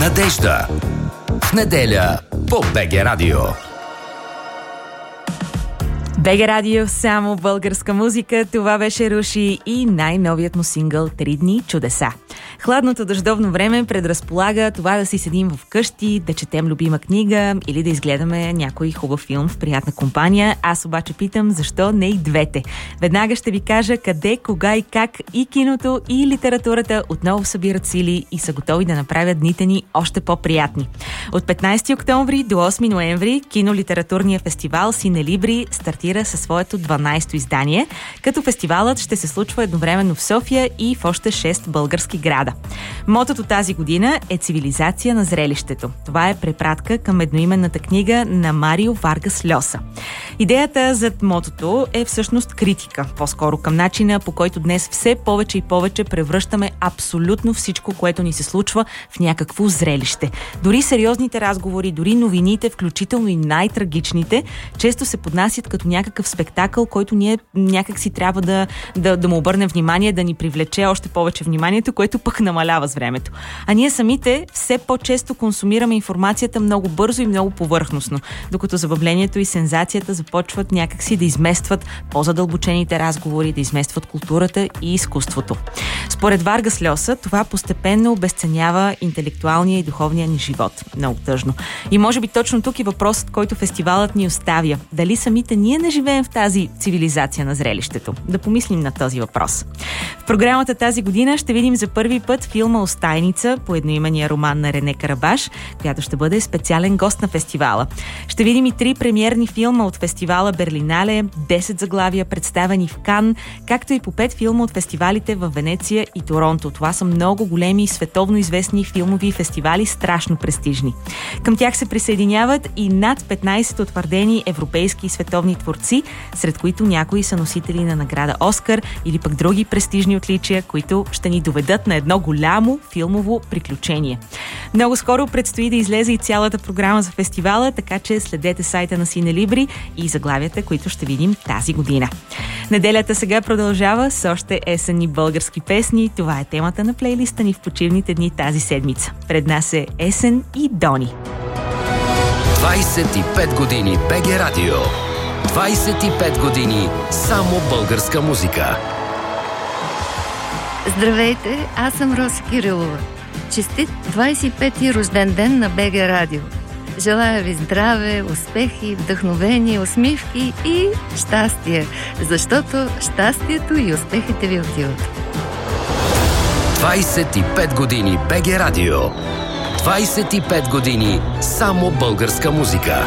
Надежда. В неделя по БГ Радио. БГ Радио, само българска музика. Това беше Руши и най-новият му сингъл "3 дни чудеса". Хладното дъждовно време предразполага това да си седим вкъщи, да четем любима книга или да изгледаме някой хубав филм в приятна компания. Аз обаче питам, защо не и двете? Веднага ще ви кажа къде, кога и как и киното, и литературата отново събират сили и са готови да направят дните ни още по-приятни. От 15 октомври до 8 ноември кинолитературният фестивал Синелибри стартира със своето 12-то издание, като фестивалът ще се случва едновременно в София и в още 6 български града. Мотото тази година е "Цивилизация на зрелището". Това е препратка към едноименната книга на Марио Варгас Льоса. Идеята зад мотото е всъщност критика, по-скоро към начина, по който днес все повече и повече превръщаме абсолютно всичко, което ни се случва, в някакво зрелище. Дори сериозните разговори, дори новините, включително и най-трагичните, често се поднасят като някакъв спектакъл, който ние някак си трябва да му обърнем внимание, да ни привлече още повече вниманието, което пък намалява с времето. А ние самите все по-често консумираме информацията много бързо и много повърхностно, докато забавлението и сензацията започват някакси да изместват по-задълбочените разговори, да изместват културата и изкуството. Според Варгас Льоса, това постепенно обезценява интелектуалния и духовния ни живот. Много тъжно. И може би точно тук е въпросът, който фестивалът ни оставя. Дали самите ние не живеем в тази цивилизация на зрелището? Да помислим на този въпрос. В програмата тази година ще видим за първи път филма "Остайница" по едноименния роман на Рене Карабаш, която ще бъде специален гост на фестивала. Ще видим и 3 премиерни филма от фестивала Берлинале, 10 заглавия представени в Кан, както и по 5 филма от фестивалите в Венеция и Торонто. Това са много големи световно известни филмови фестивали, страшно престижни. Към тях се присъединяват и над 15 утвърдени европейски и световни творци, сред които някои са носители на награда Оскар или пък други престижни отличия, които ще ни доведат на едно голямо филмово приключение. Много скоро предстои да излезе и цялата програма за фестивала, така че следете сайта на Синелибри и заглавията, които ще видим тази година. Неделята сега продължава с още есенни български песни. Това е темата на плейлиста ни в почивните дни тази седмица. Пред нас е есен и Дони. 25 години БГ Радио. 25 години само българска музика. Здравейте, аз съм Роси Кирилова. Честит 25-ти рожден ден на БГ Радио. Желая ви здраве, успехи, вдъхновение, усмивки и щастие, защото щастието и успехите ви отиват. 25 години БГ Радио. 25 години само българска музика.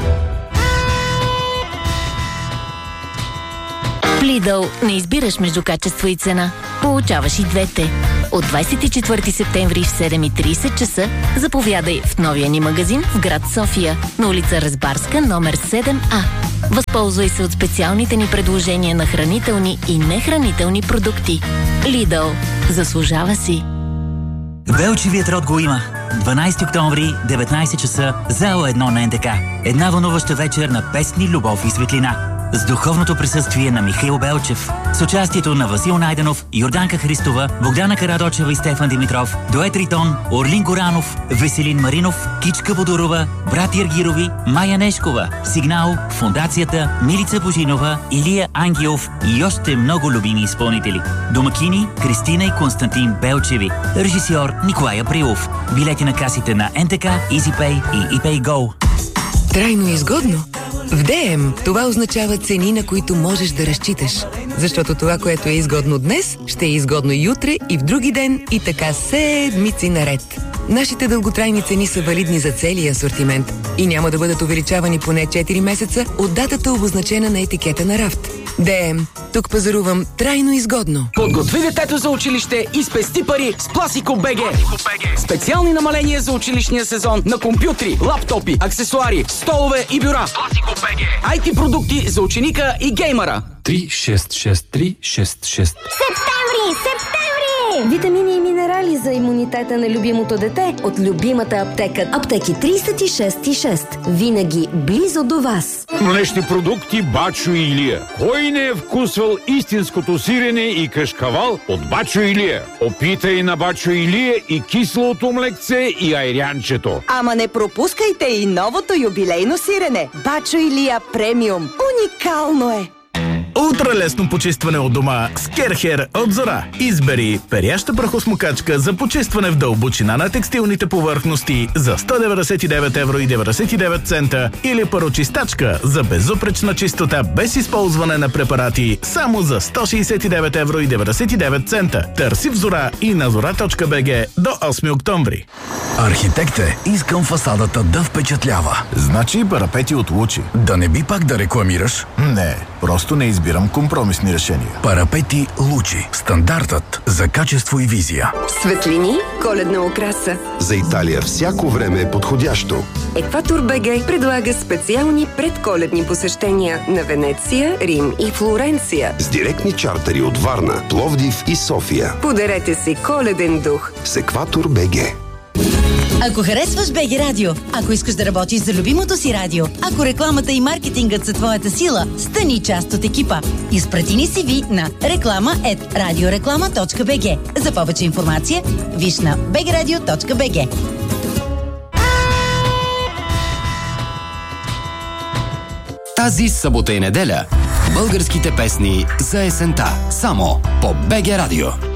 В Lidl не избираш между качество и цена. Получаваш и двете. От 24 септември в 7:30 часа заповядай в новия ни магазин в град София, на улица Разбарска, номер 7А. Възползвай се от специалните ни предложения на хранителни и нехранителни продукти. Lidl. Заслужава си. Велчевият род го има. 12 октомври, 19 часа, зала 1 на НТК. Една вълнуваща вечер на песни, любов и светлина. С духовното присъствие на Михаил Белчев, с участието на Васил Найденов, Йорданка Христова, Богдана Карадочева и Стефан Димитров, дует Ритон, Орлин Горанов, Веселин Маринов, Кичка Бодорова, брати Аргирови, Майя Нешкова, Сигнал, Фондацията, Милица Божинова, Илия Ангелов и още много любими изпълнители. Домакини Кристина и Константин Белчеви. Режисьор Николай Априлов. Билети на касите на НТК, EasyPay и ePayGo. Трайно изгодно? В ДМ това означава цени, на които можеш да разчиташ. Защото това, което е изгодно днес, ще е изгодно и утре, и в други ден, и така седмици наред. Нашите дълготрайни цени са валидни за целия асортимент и няма да бъдат увеличавани поне 4 месеца от датата, обозначена на етикета на рафт. ДМ. Тук пазарувам трайно изгодно. Подготви детето за училище и спести пари с Пласико БГ. Специални намаления за училищния сезон на компютри, лаптопи, аксесуари, столове и бюра. Пласико БГ. IT продукти за ученика и геймера. 366366. Септември! Витамини и минерали ли за имунитета на любимото дете от любимата аптека? Аптеки 36,6. Винаги близо до вас. Млечни продукти Бачо и Илия. Кой не е вкусвал истинското сирене и кашкавал от Бачо и Илия? Опитай на Бачо и Илия и киселото млекце и айрянчето. Ама не пропускайте и новото юбилейно сирене. Бачо Илия премиум. Уникално е! Ултралесно почистване от дома с Керхер от Зора. Избери перяща прахосмокачка за почистване в дълбочина на текстилните повърхности за 199,99 евро или парочистачка за безупречна чистота без използване на препарати само за 169,99 евро. Търси в Зора и на zora.bg до 8 октомври. Архитекте, искам фасадата да впечатлява. Значи парапети от Лучи. Да не би пак да рекламираш? Не, просто не избирам компромисни решения. Парапети Лучи. Стандартът за качество и визия. Светлини, коледна украса. За Италия всяко време е подходящо. Екватор БГ предлага специални предколедни посещения на Венеция, Рим и Флоренция. С директни чартери от Варна, Пловдив и София. Подарете си коледен дух с Екватор БГ. Ако харесваш БГ Радио, ако искаш да работиш за любимото си радио, ако рекламата и маркетингът са твоята сила, стани част от екипа. Изпрати ни CV на reklama@radioreklama.bg. За повече информация, виж на bgradio.bg. Тази събота и неделя българските песни за есента. Само по БГ Радио.